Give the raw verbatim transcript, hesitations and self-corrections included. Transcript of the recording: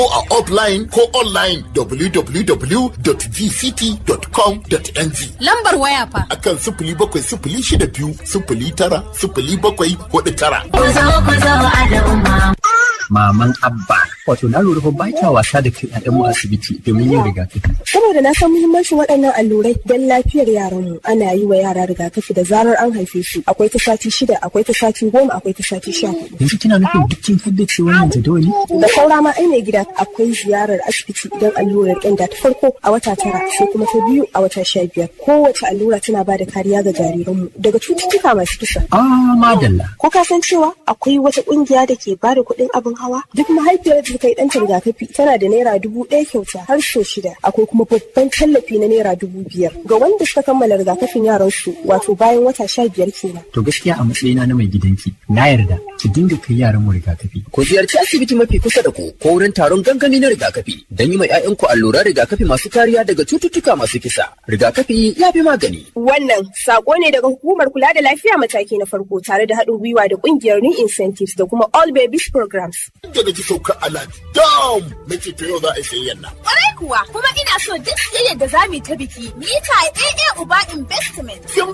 ko a offline ko online w w w dot g c t dot com dot n g. Lambar waya fa akan sifili bakwai sifili shida biyu sifili tara sifili bakwai hudu tara. Maman Abba, wato na lura ba ta wasa da kai ƴaƴanmu asibiti domin yin rigakafi. Saboda na san muhimmancin waɗannan allurai don lafiyar yaranmu. Ana yi wa yara rigakafi da zarar an haife su. Akwai ta sati shida, akwai ta sati goma, akwai ta sati sha hudu. Yanzu kina nufin duk kin haddace wannan jadawali? Da saura ma ai mai gida akwai ziyarar asibiti don allurar ƙyanda ta farko a wata tara sai kuma ta biyu a wata sha biyar. Kowace allura tana ba da kariya ga jariranmu daga cututtuka masu kisa. Ah, madalla. Ko ka san cewa akwai wata ƙungiya da ke ba da kuɗin abin hawa? Duk mahaifiyar da ta yi ɗanta rigakafi tana da naira dubu ɗaya kyauta har so shida. Akwai kuma babban tallafi na naira dubu biyar ga wanda suka kammala rigakafin yaran su wato bayan wata sha biyar kenan. To gaskiya a matsayina na mai gidanki na yarda ki dinga kai yaran mu rigakafi. Ku ziyarci asibiti mafi kusa da ku ko wurin taron gangami na rigakafi don yi ma 'ya'yanku alluran rigakafi masu kariya daga cututtuka masu kisa. Rigakafi ya fi magani. Wannan sako ne daga hukumar kula da lafiya mataki na farko tare da haɗin gwiwa da ƙungiyar New Incentives da kuma All Babies Programs. Da nake sauka alat dam nake to yau za a sayi yanna. Kwarai kuwa kuma ina so duk siyayyar da za mu yi ta biki mu yi ta A A Uba Investment.